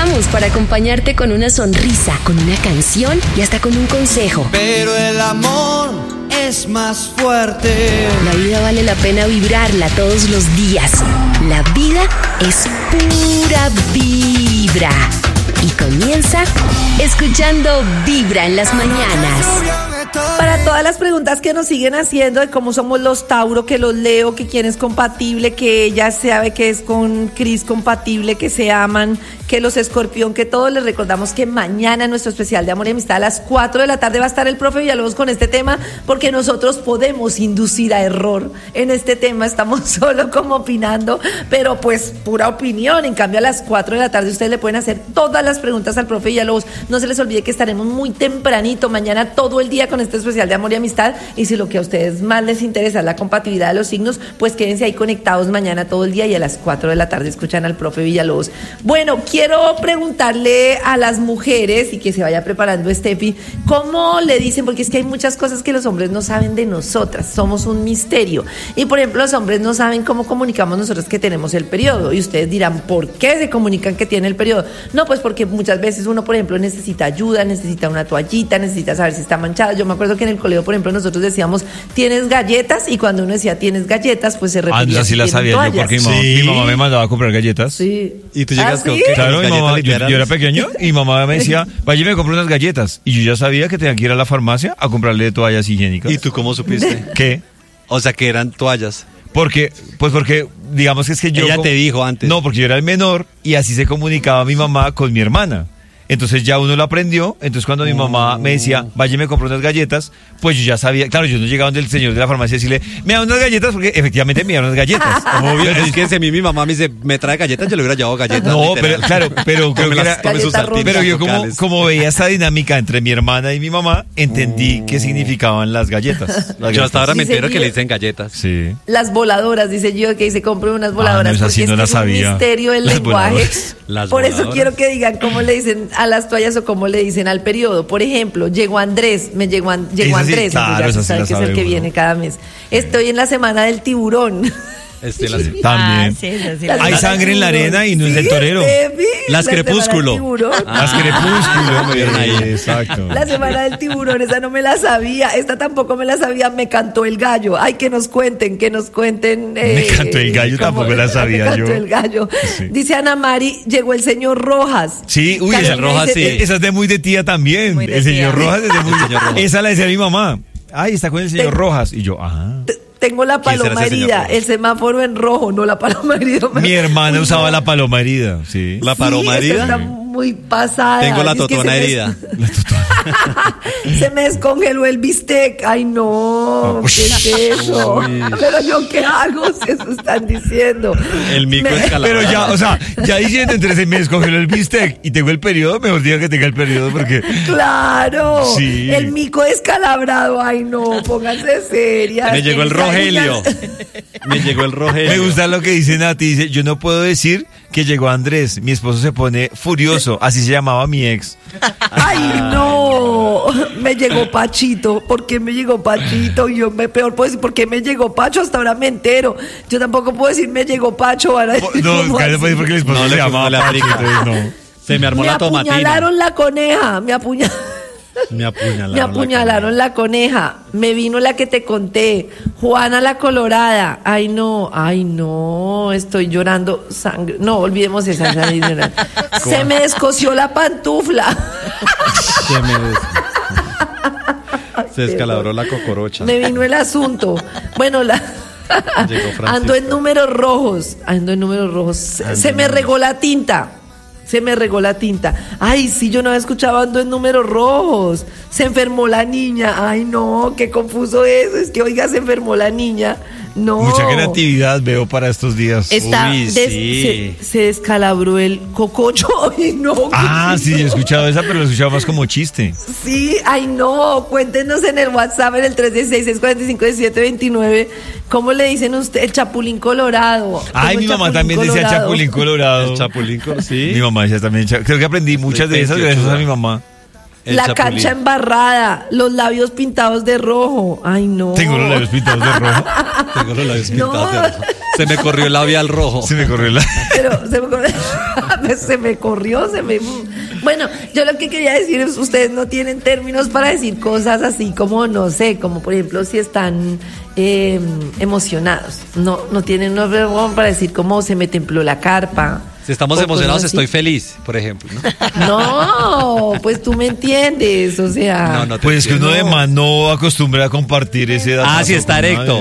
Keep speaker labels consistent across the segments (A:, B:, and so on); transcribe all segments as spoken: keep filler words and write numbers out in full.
A: estamos para acompañarte con una sonrisa, con una canción y hasta con un consejo.
B: Pero el amor es más fuerte.
A: La vida vale la pena vibrarla todos los días. La vida es pura vibra. Y comienza escuchando Vibra en las mañanas.
C: Para todas las preguntas que nos siguen haciendo de cómo somos los Tauro, que los Leo, que quién es compatible, que ella sabe que es con Cris compatible, que se aman, que los Escorpión, que todos, les recordamos que mañana en nuestro especial de Amor y Amistad a las cuatro de la tarde va a estar el profe Villalobos con este tema, porque nosotros podemos inducir a error en este tema, estamos solo como opinando, pero pues pura opinión. En cambio a las cuatro de la tarde ustedes le pueden hacer todas las preguntas al profe Villalobos. No se les olvide que estaremos muy tempranito mañana todo el día con este especial de Amor y Amistad, y si lo que a ustedes más les interesa es la compatibilidad de los signos, pues quédense ahí conectados mañana todo el día, y a las cuatro de la tarde escuchan al profe Villalobos. Bueno, quiero preguntarle a las mujeres, y que se vaya preparando Steffi, ¿cómo le dicen? Porque es que hay muchas cosas que los hombres no saben de nosotras, somos un misterio, y por ejemplo los hombres no saben cómo comunicamos nosotros que tenemos el periodo, y ustedes dirán, ¿por qué se comunican que tiene el periodo? No, pues porque muchas veces uno, por ejemplo, necesita ayuda, necesita una toallita, necesita saber si está manchada. Yo me acuerdo que en el colegio, por ejemplo, nosotros decíamos, ¿tienes galletas? Y cuando uno decía, ¿tienes galletas? Pues se repetía.
D: Ah, sí la sabía
C: toallas.
D: yo, porque mi mamá,
E: Sí.
D: mi mamá me mandaba a comprar galletas.
C: Sí.
E: Y tú llegas
C: ¿Ah,
E: con
C: sí?
E: que
D: Claro, mi mamá, yo,
E: literales.
D: yo era pequeño y mi mamá me decía, vaya y me compré unas galletas. Y yo ya sabía que tenía que ir a la farmacia a comprarle toallas higiénicas.
E: ¿Y tú cómo supiste?
D: ¿Qué?
E: O sea, que eran toallas.
D: Porque, pues porque, digamos que es que yo...
E: Ella
D: como-
E: te dijo antes.
D: No, porque yo era el menor y así se comunicaba mi mamá con mi hermana. Entonces ya uno lo aprendió, entonces cuando mi mamá me decía, vaya y me compró unas galletas, pues yo ya sabía, claro, yo no llegaba donde el señor de la farmacia a decirle, me da unas galletas, porque efectivamente me da unas galletas.
E: Obvio, es que si a mí mi mamá me dice, me trae galletas, yo le hubiera llevado galletas.
D: No,
E: literal.
D: pero claro, pero creo
E: Tome
D: que
E: las-
D: era,
E: tome sus
C: Galletas
E: artículos
D: pero yo como,
E: locales.
D: como veía esta dinámica entre mi hermana y mi mamá, entendí qué significaban las galletas. Las
E: Yo hasta ahora
C: Sí,
E: me entero
C: señor.
E: que le dicen galletas.
D: Sí.
C: Las voladoras, dice yo, que se compre unas voladoras,
D: Ah, no, esa sí
C: porque
D: no
C: es
D: la
C: que es
D: sabía.
C: un misterio el
D: Las
C: lenguaje.
D: voladoras.
E: Las
C: Por eso
E: voladoras.
C: quiero que digan cómo le dicen a las toallas o cómo le dicen al periodo. Por ejemplo, llegó Andrés, me llegó, an- llegó
D: Esa sí,
C: Andrés,
D: claro,
C: entonces ya
D: esa
C: se
D: sí
C: sabe
D: la
C: que es
D: sabe
C: el que
D: uno.
C: viene cada mes. Estoy en la semana del tiburón.
E: Este, las-
D: También.
F: Ah, sí, eso sí.
C: La
D: Hay
C: semana
D: sangre
C: del
D: en la
C: tiburón.
D: arena y no es
C: Sí,
D: del torero.
C: Steffi,
E: Las
C: la semana del
E: crepúsculo.
C: tiburón.
D: Las
E: Ah,
D: crepúsculo.
E: me vieron ahí.
D: Exacto.
C: La semana del tiburón, esa no me la sabía, esta tampoco me la sabía, me cantó el gallo. Ay, que nos cuenten, que nos cuenten.
D: Me cantó el gallo,
C: cómo-
D: tampoco la sabía
C: me cantó
D: yo.
C: el gallo.
D: Sí.
C: Dice Ana Mari, llegó el señor Rojas.
D: Sí, uy,
C: Carolina
D: esa,
E: Rojas
C: dice,
E: sí.
D: esa es de muy de tía también.
F: Muy de
D: el señor
F: tía.
D: Rojas es de muy
E: El señor Rojas.
D: Esa la decía mi mamá. Ay, está con el señor
C: Te-
D: Rojas. Y yo, ajá.
C: "T- Tengo la
E: ¿Quién será
C: paloma
E: ese señor
C: herida,
E: Rojas?
C: el semáforo en rojo, no la paloma herida.
D: Mi hermana
C: Uy,
D: usaba
C: no.
D: la paloma herida, sí.
E: La paloma
C: Sí, esta
E: herida.
C: está muy pasada.
E: Tengo la
C: Es que
E: totona
C: se me-
E: herida.
C: Se me descongeló el bistec. Ay, no. ¿Qué es eso? Pero yo, ¿qué hago? Si eso están diciendo.
E: El mico
C: Me-
E: escalado.
D: Pero ya, o sea, ya diciendo entre se me descongeló el bistec y tengo el periodo, mejor diga que tenga el periodo porque...
C: Claro.
D: Sí.
C: El mico descalabrado. Ay, no. Pónganse serias.
E: Me llegó el Rogelio. Me llegó el Rogelio.
D: Me gusta lo que dice Nati, dice, yo no puedo decir que llegó Andrés, mi esposo se pone furioso, así se llamaba mi ex.
C: Ay, no. Me llegó Pachito. ¿Por qué me llegó Pachito? Yo me peor puedo decir, ¿por qué me llegó Pacho? Hasta ahora me entero. Yo tampoco puedo decir, me llegó Pacho. Van a decir,
D: No,
C: ¿cómo
D: Karen, no puede decir
C: así?
D: porque el esposo
E: No,
D: se
E: le-
D: llamaba
E: no le
D: Pacho,
E: aplica.
D: entonces no.
E: Se me armó
C: Me
E: la tomatina.
C: apuñalaron la coneja. Me apuñalaron.
E: Me apuñalaron.
C: Me apuñalaron la coneja. Me vino la que te conté. Juana la Colorada. Ay, no, ay, no. Estoy llorando sangre. No, olvidemos esa. esa llorar. Se me descosió la pantufla.
E: Se me des- Se descalabró la cocorocha.
C: Me vino el asunto. Bueno, la.
E: Llegó Francisco.
C: Ando en números rojos. Ando en números rojos. Se, se me regó la tinta. Se me regó la tinta. Ay, sí, yo no había escuchado ando en números rojos. Se enfermó la niña. Ay, no, qué confuso eso. Es que, oiga, se enfermó la niña. No.
D: Mucha creatividad veo para estos días.
C: Está
E: Uy,
C: des-
E: sí.
C: se, se descalabró el cococho. Ay, no.
D: Ah,
C: ¿qué
D: sí,
C: es
D: yo he
C: eso?
D: escuchado esa, pero lo he escuchado más como chiste.
C: Sí, ay no, cuéntenos en el WhatsApp en el tres uno seis, seis cuatro cinco, siete dos nueve, ¿cómo le dicen usted? El chapulín colorado.
D: Ay,
C: Tengo
D: mi
C: el
D: mamá
C: chapulín
D: también decía
C: colorado.
D: chapulín colorado.
E: El chapulín, col- sí.
D: Mi mamá decía también, cha- creo que aprendí muchas de esas
E: veintiocho,
D: gracias a mi
E: ¿verdad?
D: mamá.
E: El
C: La
E: chapulín.
C: cancha embarrada, los labios pintados de rojo. Ay, no.
D: Tengo los labios pintados de rojo.
E: Tengo los labios
C: No.
E: pintados de rojo. Se me corrió el labial rojo.
D: Se me corrió la...
C: Pero se me ocurre- Pues se me corrió, se me... Bueno, yo lo que quería decir es, ustedes no tienen términos para decir cosas así como, no sé, como por ejemplo si están eh, emocionados. No, no tienen un verbo para decir cómo se me templó la carpa.
E: Si estamos
C: o
E: emocionados,
C: cosas así.
E: estoy feliz, por ejemplo, ¿no?
C: No, pues tú me entiendes, o sea...
E: No, no te
D: Pues es que uno de
C: No.
D: man no acostumbra a compartir ese dato.
E: Ah, sí, está erecto.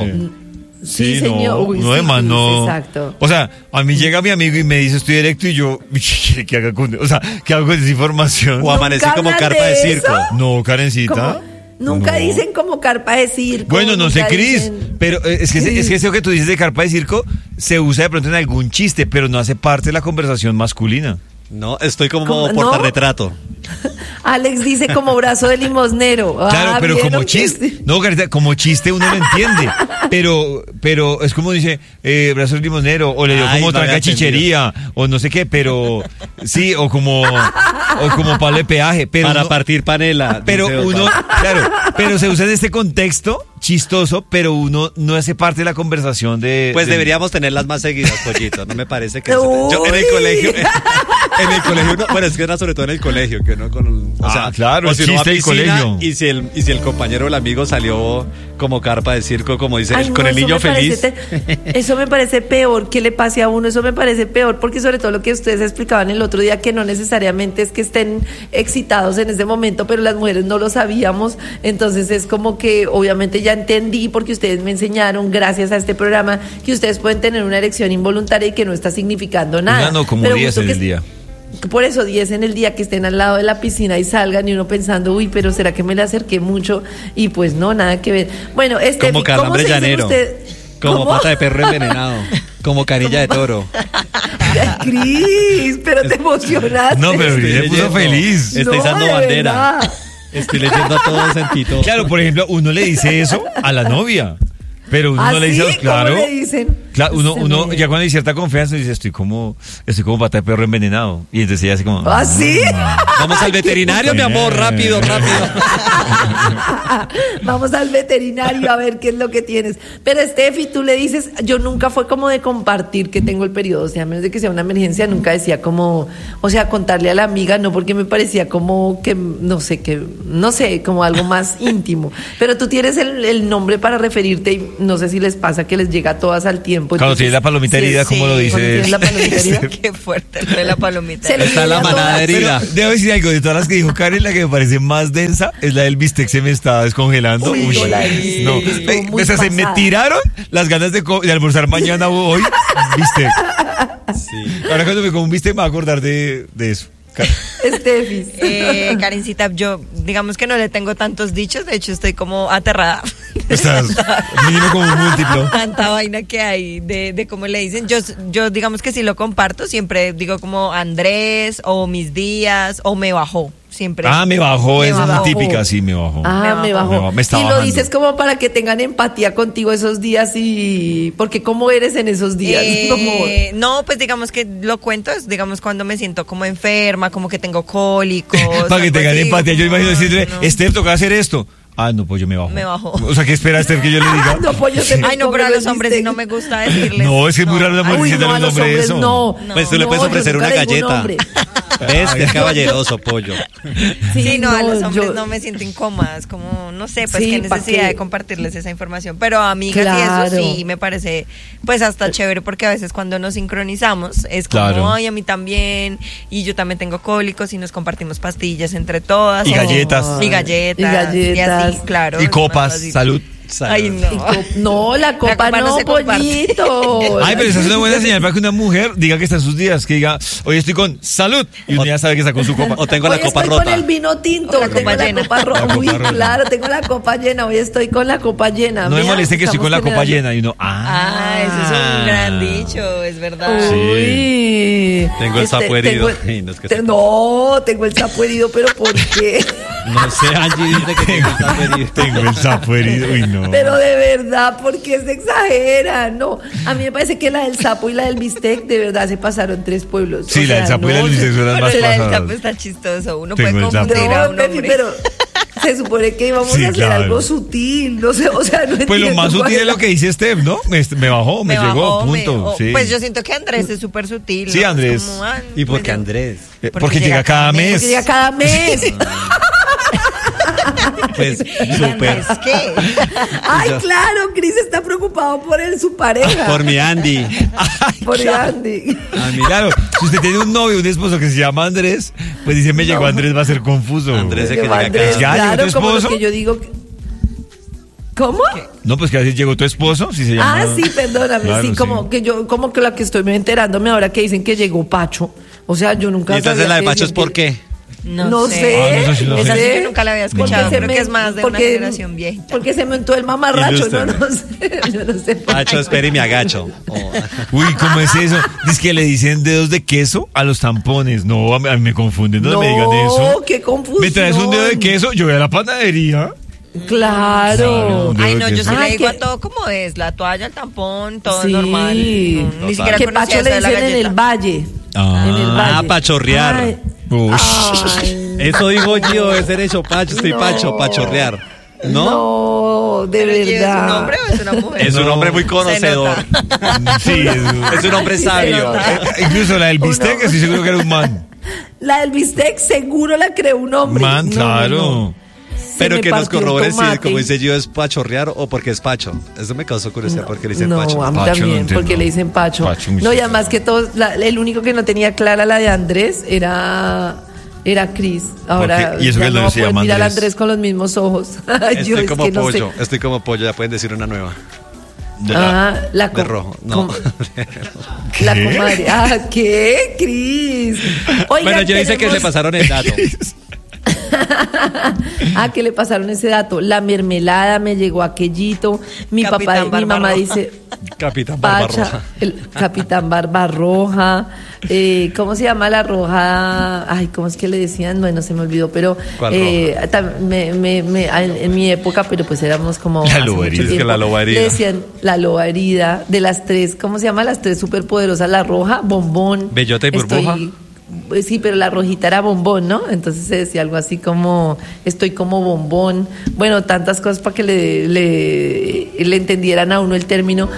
C: Sí,
D: Sí, no,
C: señor. Uy,
D: uno de
C: sí,
D: man
C: sí,
D: no.
C: exacto.
D: O sea, a mí llega mi amigo y me dice estoy erecto y yo, ¿qué quiere que haga con, o sea, ¿qué hago con esa información?
E: O amanecí
C: ¿Nunca
E: como
C: hablan
E: carpa de
C: de
E: circo.
C: eso?
D: No, Karencita.
C: ¿Cómo? Nunca
D: No.
C: dicen como carpa de circo.
D: Bueno, no sé,
C: nunca
D: Cris,
C: dicen-
D: pero eh, es que,
C: Cris.
D: es que eso que tú dices de carpa de circo se usa de pronto en algún chiste, pero no hace parte de la conversación masculina.
E: No, estoy como
C: ¿Cómo?
E: portarretrato.
C: Alex dice como brazo de limosnero.
D: Claro,
C: Ah,
D: pero
C: ¿vieron
D: como
C: que
D: chiste.
C: sí?
D: No, Carita, como chiste uno lo entiende. Pero, pero es como dice, eh, brazo de limonero, o le dio
E: Ay,
D: como
E: no había
D: tranca chichería, o no sé qué, pero sí, o como, o como palo de peaje. Pero
E: Para
D: no-
E: partir panela.
D: Pero
E: dice
D: uno,
E: Otto.
D: claro, pero se usa en este contexto chistoso, pero uno no hace parte de la conversación de.
E: Pues
D: de-
E: deberíamos tenerlas más seguidas, Pollito. No me parece que...
C: Uy.
E: Yo en el colegio... En el colegio, uno- bueno, es que era sobre todo en el colegio, que uno con... O
D: Ah,
E: sea,
D: claro,
E: o
D: el
E: si uno va a
D: chiste del
E: piscina
D: colegio.
E: Y si, el, y si el compañero o el amigo salió como carpa de circo, como dice,
C: Ay,
E: con
C: no,
E: el
C: eso
E: niño
C: me
E: feliz.
C: parece te- eso me parece peor que le pase a uno, eso me parece peor, porque sobre todo lo que ustedes explicaban el otro día, que no necesariamente es que estén excitados en ese momento, pero las mujeres no lo sabíamos, entonces es como que obviamente ya entendí, porque ustedes me enseñaron, gracias a este programa, que ustedes pueden tener una erección involuntaria y que no está significando nada.
D: Una no, como
C: Pero
D: diez
C: justo
D: en
C: que
D: el día.
C: Por eso diez en el día, que estén al lado de la piscina y salgan y uno pensando, uy, pero ¿será que me le acerqué mucho? Y pues no, nada que ver. Bueno, este,
E: Como calambre llanero. Como
C: ¿Cómo?
E: pata de perro envenenado. Como canilla de toro.
C: Ay, Cris, pero te emocionaste.
D: No, pero
E: Estoy
D: se puso
E: leyendo.
D: feliz.
E: Estoy
C: No,
E: izando
C: de
E: bandera.
C: verdad.
E: Estoy leyendo a todos en Tito.
D: Claro, por ejemplo, uno le dice eso a la novia, pero uno
C: ¿Ah,
D: no le dice, a
C: sí?
D: los- claro.
C: ¿Cómo le dicen?
D: Claro, uno,
C: Se
D: uno
C: me-
D: ya cuando hay cierta confianza dice, estoy como, estoy como pata de perro envenenado. Y entonces ella así como,
C: ¿Ah, sí?
E: Vamos al veterinario, mi amor, rápido, rápido.
C: Vamos al veterinario a ver qué es lo que tienes. Pero Steffi, tú le dices, yo nunca fue como de compartir que tengo el periodo, o sea, a menos de que sea una emergencia, nunca decía como, o sea, contarle a la amiga, no, porque me parecía como que, no sé, que, no sé, como algo más íntimo. Pero tú tienes el, el nombre para referirte y no sé si les pasa que les llega a todas al tiempo.
D: Cuando
C: entonces-
D: tienes la palomita
C: Sí,
D: herida, ¿cómo
C: sí,
D: lo
C: cuando
D: dices?
C: tienes la palomita herida.
F: Qué fuerte lo de la palomita.
C: Se le
E: Está la
C: viene a
E: manada
C: todas.
E: herida.
D: Pero debo decir algo, de todas las que dijo Karen, la que me parece más densa es la del bistec, se me está descongelando.
C: Uy, no, la del bistec
D: no.
C: estuvo
D: Eh,
C: muy
D: o sea, se me
C: pasada.
D: tiraron las ganas de, co- de almorzar mañana o hoy bistec.
E: Sí.
D: Ahora cuando me como un bistec me va a acordar de, de eso. Karen.
C: Steffi.
F: Eh, Karencita, yo digamos que no le tengo tantos dichos, de hecho estoy como aterrada.
D: Estás mínimo como un múltiplo.
F: Tanta vaina que hay de, de cómo le dicen. Yo, yo digamos que si lo comparto, siempre digo como Andrés o mis días o me bajó. Siempre.
D: Ah, me bajó,
F: Me
D: esa es
F: bajó.
D: muy típica, sí, me bajó.
C: Ah,
F: Me
C: me
F: bajó.
C: bajó.
D: Me bajó, me está
C: y lo
D: bajando.
C: dices como para que tengan empatía contigo esos días y... Porque ¿cómo eres en esos días?
F: Eh,
C: Como-
F: no, pues digamos que lo cuento, es digamos cuando me siento como enferma, como que tengo cólicos.
D: Para que
F: algo
D: tengan
F: así,
D: empatía, yo
F: como,
D: imagino decirle,
F: no.
D: Steph, toca hacer esto. Ah, no, pues yo me bajo.
F: Me bajo.
D: O sea, ¿qué espera Steph que yo le diga?
C: No, pues yo te-
F: Ay, no, pero a
C: Comer
F: los
C: el
F: hombres
C: bistec.
F: no me gusta decirles.
D: No, es que es muy raro una mujer
C: Uy,
D: diciendo
C: no, a
D: el
C: los
D: nombre de
C: hombres
D: eso.
C: no.
F: No.
E: Pues tú le
C: No,
E: puedes
C: yo
E: ofrecer
C: nunca
E: una
C: le digo un
E: galleta.
C: nombre.
E: ¿Ves? Es caballeroso, pollo.
F: Sí, no, a los hombres
C: yo-
F: no me siento incómodas, como, no sé, pues
C: Sí,
F: qué
C: ¿pa'
F: necesidad
C: qué?
F: de compartirles esa información. Pero a amigas
C: Claro.
F: y eso sí me parece, pues hasta chévere, porque a veces cuando nos sincronizamos es como,
D: Claro.
F: ay, a mí también, y yo también tengo cólicos y nos compartimos pastillas entre todas.
D: Y
F: o-
D: galletas.
F: Y galletas.
C: Y galletas.
F: así, claro.
D: Y
F: es
D: copas,
F: más fácil.
D: salud.
F: Ay, no.
C: Y co- No, la copa,
F: copa no
C: no,
F: se comparte.
C: pollito.
D: Ay, pero esa es una buena señal para que una mujer diga que está en sus días, que diga, hoy estoy con salud. Y uno ya sabe que está con su copa.
E: O tengo la
C: Hoy
E: copa
C: estoy
E: rota.
C: con el vino tinto,
F: O la
C: tengo
F: copa
C: la
F: llena.
C: copa rota.
D: La copa
C: Uy,
D: rota.
C: claro, tengo la copa llena, hoy estoy con la copa llena.
D: No me
C: Vean,
D: moleste que estoy con la
C: estamos
D: copa
C: generando-
D: llena. Y uno, ah.
F: Ah, ese es un gran dicho, es verdad.
C: Uy.
E: Tengo el sapo herido.
C: tengo-
E: Ay, no, es que
C: te-
E: se-
C: no, tengo el sapo herido, pero ¿por qué?
E: No sé, Angie dice que tengo el sapo herido.
D: Tengo el sapo herido. Uy, no.
C: Pero de verdad, ¿por qué se exagera? No, a mí me parece que la del sapo y la del bistec de verdad se pasaron tres pueblos.
D: Sí,
C: O
D: la del
C: sea,
D: sapo y la
C: no,
D: del bistec son las
F: Pero
D: más
F: la del
D: pasadas.
F: sapo está chistoso, uno
D: Tengo
F: puede
D: el sapo.
F: confundir a
C: No,
F: un
C: Pepi,
F: hombre.
C: pero Se supone que íbamos
D: Sí,
C: a hacer
D: claro.
C: algo sutil, no sé, o sea, no
D: Pues lo
C: entiendo
D: más
C: cuál
D: sutil es
C: la-
D: lo que dice Steph, ¿no? Me, me bajó, me, llegó,
F: bajó, me-
D: punto.
F: o-
D: sí.
F: Pues yo siento que Andrés es súper sutil.
D: Sí,
F: ¿no? Es
D: Andrés.
F: como, ah,
E: ¿Y por
F: pues
E: qué
F: yo-
E: Andrés?
D: Eh,
F: porque
D: porque,
F: llega
D: llega cada
F: cada mes.
D: mes.
C: Porque llega cada mes.
E: Pues súper.
F: ¿Es qué?
C: Ay,
E: Yo-
C: claro, Cris está preocupado por él, su pareja.
E: Por mi Andy.
C: Por Andy.
E: A mí,
D: Claro, si usted tiene un novio, un esposo que se llama Andrés, pues dice, me llegó Andrés, va a ser confuso.
E: Andrés,
C: Llegó
E: que llega
C: Andrés,
E: cada-
D: ¿Ya llegó
C: claro,
D: tu
C: como lo
D: esposo?
C: que yo digo. que- ¿Cómo?
D: No, pues que a veces llegó tu esposo, si se llama.
C: Ah, sí, perdóname,
D: Claro,
C: sí, como que yo, como que la que estoy enterándome ahora que dicen que llegó Pacho. O sea, yo nunca
E: Y entonces
C: sabía
E: la de
C: que
E: Pacho es
C: decían
E: por
C: que-
E: qué.
F: No,
C: No
F: sé.
C: sé.
D: Ah, no sé si lo
F: Esa
D: sé.
F: sí que nunca la había escuchado.
C: Porque se
F: Creo
C: me-
F: que es más de
C: porque-
F: una generación viejita.
C: Porque se montó el mamarracho, no,
D: Ilústrame.
C: no sé, yo no sé. por
E: Pacho,
C: qué.
E: espere y me agacho. Oh.
D: Uy, ¿cómo es eso? Dice que le dicen dedos de queso a los tampones. No, a mí, a mí me confunden, no, me digan eso.
C: qué confusión.
D: Me traes un dedo de queso, yo voy a la panadería.
C: Claro.
D: Claro.
F: Ay, no, yo sí
C: Ah,
F: le digo
C: que-
F: a todo como es. La toalla, el tampón, todo
C: Sí.
F: normal. No,
E: Total.
F: ni siquiera
C: Que
F: conocía
C: Pacho le
F: eso de la
C: dicen en el
F: galleta.
C: valle.
D: Ah.
C: en el valle.
E: Ah, pa' chorrear.
C: Ay,
D: Uy.
C: ay,
E: Eso digo yo, es derecho, Pacho. Estoy
C: No.
E: Pacho, pa' chorrear. ¿No?
C: no, de
F: Pero, ¿y ¿Es
C: verdad.
F: un hombre o es una mujer?
E: Es un
D: No.
E: hombre muy conocedor.
D: Sí, es,
E: Es un hombre
C: Sí,
E: sabio.
C: señor.
D: Eh, incluso la del bistec,
C: Uno.
D: estoy seguro que era un man.
C: La del bistec seguro la creó un hombre.
D: Man,
C: No,
D: claro.
C: no, no. Se
E: Pero
C: me
E: que nos
C: partió el
E: corrobore si,
C: tomate.
E: como dice yo, es pa' chorrear o porque es Pacho. Eso me causó curiosidad, porque le dicen
C: no,
E: Pacho.
C: a mí
D: Pacho, no
C: también,
D: entiendo.
C: porque le dicen Pacho.
D: Pacho, muy
C: no, y
D: chistoso.
C: además que todos, la- el único que no tenía clara la de Andrés era era Cris. Ahora
D: ¿Por qué? ¿Y eso
C: ya
D: que
C: no
D: no
C: va a
D: se
C: poder
D: llama
C: mirar a
D: Andrés?
C: Andrés con los mismos ojos. Ay, yo
E: Estoy
C: es
E: como
C: que no
E: pollo,
C: sé.
E: estoy como pollo, ya pueden decir una nueva.
C: Ah, la
E: De
C: co-
E: rojo, no.
C: com- la
D: ¿Qué?
C: comadre. Ah, ¿qué, Cris? Oigan,
E: Bueno, yo dice que
C: tenemos-
E: le pasaron el dato.
C: Ah, que le pasaron ese dato. La mermelada me llegó aquellito. Mi
F: Capitán
C: papá, mi mamá
F: Barbarroja.
C: dice
E: Capitán
C: Pacha,
E: Barbarroja.
C: el Capitán Barbarroja. Eh, ¿Cómo se llama la roja? Ay, ¿cómo es que le decían? Bueno, se me olvidó, pero
E: ¿Cuál
C: eh, tam- me, me, me- en, en mi época, pero pues éramos como
D: La
C: hace
D: loba
C: mucho
D: herida. Es
E: que
C: tiempo,
E: la loba herida.
C: le decían la loba herida de las tres. ¿Cómo se llama las tres superpoderosas? La roja, bombón.
E: Bellota y burbuja.
C: Pues sí, pero la rojita era bombón, ¿no? Entonces se decía algo así como, estoy como bombón. Bueno, tantas cosas para que le, le, le entendieran a uno el término.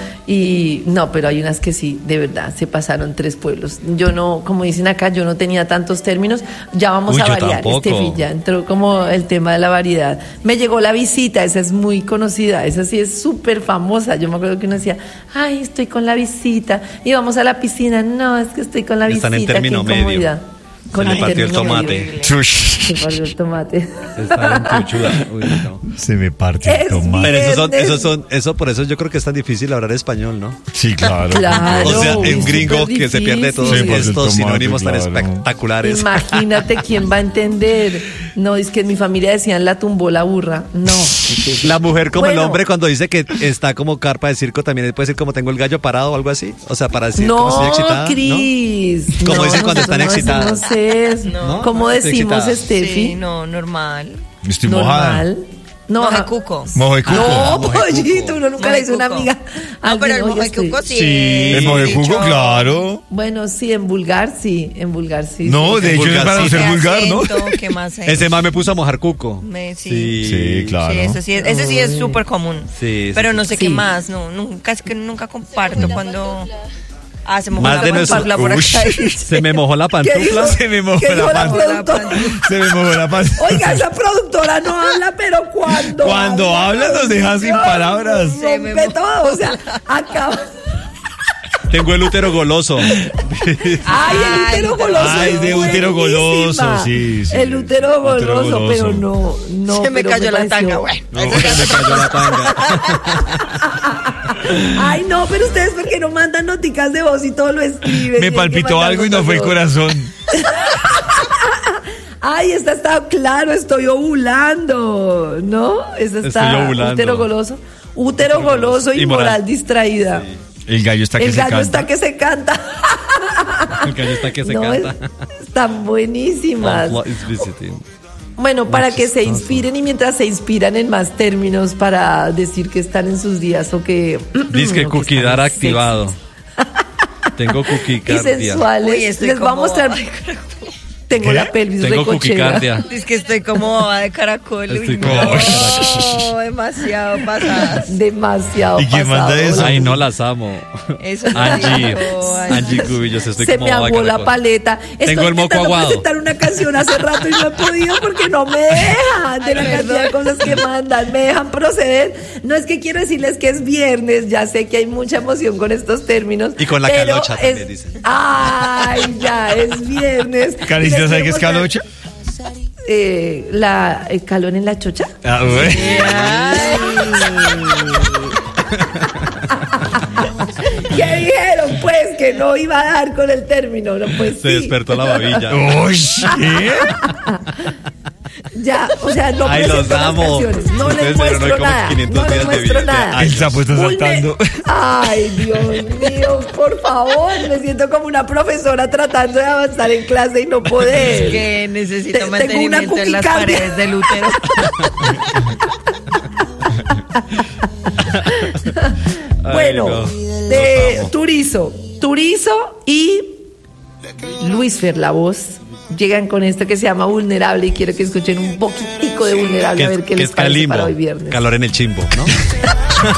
C: Y no, pero hay unas que sí, de verdad, se pasaron tres pueblos. Yo no, como dicen acá, yo no tenía tantos términos. Ya vamos
E: Uy,
C: a
E: yo
C: variar,
E: tampoco.
C: Estefi, ya entró como el tema de la variedad. Me llegó la visita, esa es muy conocida, esa sí es súper famosa. Yo me acuerdo que uno decía, ay, estoy con la visita. Y vamos a la piscina, no, es que estoy con la
E: Están en
C: visita.
E: término
C: qué
E: medio.
C: incomodidad.
E: Se le partió el
C: término
E: tomate.
C: medio.
D: Chush.
C: Se partió el tomate.
E: Está en tuchuda. Uy, no.
D: Se me partió el
C: Es
D: tomate.
E: Pero esos son,
C: Viernes.
E: esos son, eso por eso yo creo que es tan difícil hablar español, ¿no?
D: Sí, claro.
C: Claro.
E: O sea,
C: uy,
E: un gringo
C: súper
E: que se pierde todos
D: difícil. Sí, pues, el
E: estos
D: tomate,
E: sinónimos tan
D: claro.
E: espectaculares.
C: Imagínate quién va a entender. No, es que en mi familia decían la tumbó la burra. No.
E: La mujer como el
C: Bueno.
E: hombre cuando dice que está como carpa de circo también puede decir como tengo el gallo parado o algo así. O sea, para decir como estoy
C: No,
E: excitada. ¿no?
C: Cris.
E: Como
C: No,
E: dicen cuando están
C: nosotros
E: excitadas.
C: No decimos eso.
E: ¿No?
C: ¿Cómo
E: Estoy
C: decimos,
E: excitada.
C: Steffi?
F: Sí, no, normal.
D: Estoy mojada.
C: Normal. No,
F: Moje
C: ajá.
F: cuco.
D: Moje cuco.
C: No,
E: Moje
C: pollito, uno nunca le dice a una
F: Moje
C: amiga.
F: cuco.
C: a
F: No, pero el
C: alguien,
F: moje
C: "Oye, estoy-".
F: cuco sí.
D: Sí,
F: es
D: el moje
F: dicho-
D: cuco, claro.
C: Bueno, sí, en vulgar sí, en vulgar sí.
D: No,
C: sí.
D: de hecho es
E: vulgar,
D: para no
E: sí.
D: ser
F: ¿Qué
D: vulgar, ¿no?
F: acento? ¿Qué más hay?
E: Ese man me puso a mojar cuco.
F: Me- sí.
D: Sí, claro.
F: Sí, eso sí es, ese sí es súper común.
E: Sí, sí,
F: pero
E: sí.
F: no sé
C: Sí.
F: qué más, no, nunca es que nunca comparto cuando ah, se me
E: Más de nuestro-
F: la por acá.
D: Uy.
E: Se me mojó la
C: ¿Qué dijo?
E: pantufla.
D: Se me mojó
C: ¿Qué
D: la
C: dijo la
D: panza.
C: productora?
D: Se me mojó la panza.
C: Oiga, esa productora no habla, pero cuando
D: Cuando habla nos deja sin
C: Dios,
D: palabras.
C: Se me rompe todo, o sea, acaba.
E: Tengo el útero goloso.
C: Ay, el útero goloso.
D: Ay,
C: es
D: de útero
C: buenísima.
D: goloso, sí, sí.
C: El útero
D: Útero
C: goloso,
D: goloso.
C: pero no, no.
F: Se me
C: pero
F: cayó la
C: pareció-
F: tanga, güey.
E: No, se me cayó la tanga.
C: Ay, no, pero ustedes, ¿por qué no mandan noticas de voz y todo lo escriben?
D: Me palpitó algo y no fue el corazón.
C: Ay, esta está claro, estoy ovulando, ¿no? Esta está
E: Estoy ovulando.
C: útero goloso. Útero goloso y
E: Y
C: moral,
E: moral.
C: distraída.
D: El gallo está que
C: El
D: se
C: gallo
D: canta.
C: está que se canta.
E: El gallo está que se
C: No,
E: canta.
C: es- están buenísimas.
E: Allah is visiting.
C: Bueno, para
E: Muy
C: que se
E: chistoso.
C: inspiren y mientras se inspiran en más términos para decir que están en sus días o que...
E: Dice que
C: o que
E: Kukidar
C: están
E: activado. Tengo
C: sexys Y
E: cuquicardia.
C: sensuales.
F: Uy, estoy
C: Les voy a
F: como-
C: mostrar... Tengo
D: ¿Qué?
C: la pelvis
E: Tengo
C: recochera.
E: cuquicardia.
F: Es que estoy como baba de caracol.
E: Estoy
F: Uy,
E: como
F: no,
E: baba de caracol.
F: demasiado pasadas.
C: Demasiado
D: ¿Y quién manda
C: pasado.
D: eso?
E: Ay, no las amo.
F: Eso no
E: Angie,
F: dijo,
E: Angie Cubillos, estoy
C: Se
E: como
C: me
E: baba de
C: aguó la
E: caracol.
C: paleta. Estoy
E: Tengo el moco
C: intentando
E: aguado.
C: presentar una canción hace rato y no he podido porque no me dejan de la
F: Ay,
C: cantidad de cosas que mandan. Me dejan proceder. No es que quiero decirles que es viernes, ya sé que hay mucha emoción con estos términos.
E: Y con la
C: pero
E: calocha
C: es-
E: también, dicen.
C: Ay, ya, es viernes.
D: Carita,
C: Les
D: ¿sabe
C: quiero
D: qué es
C: mostrar,
D: calocha?
C: Eh, la, ¿El calor en la chocha?
D: Ah, güey.
C: ¿Qué dijeron? Pues que no iba a dar con el término. No, pues
E: Se
C: sí.
E: despertó la babilla.
D: Uy, ¿qué?
C: Ya, o sea, no
E: Ay, los
C: presento las
E: amo.
C: canciones, no
E: Ustedes
C: les
E: me dieron hoy
C: muestro
E: como
C: nada,
E: quinientos
C: no les
E: días de
C: muestro
E: vida.
C: nada.
E: Ay,
D: El sapo está
C: Un me-
D: saltando.
C: Ay, Dios mío, por favor, me siento como una profesora tratando de avanzar en clase y no poder.
F: Es que necesito
C: Te- tengo una
F: mantenimiento en las
C: cuquicardia.
F: paredes del útero.
C: Bueno,
E: Ay, no.
C: de
E: Los amo.
C: Turizo, Turizo y Luis Fer, la voz, llegan con esto que se llama Vulnerable y quiero que escuchen un poquitico de Vulnerable a ver qué
E: que
C: les
E: es
C: parece
E: calimbo,
C: para hoy viernes.
E: calor en el chimbo, ¿no?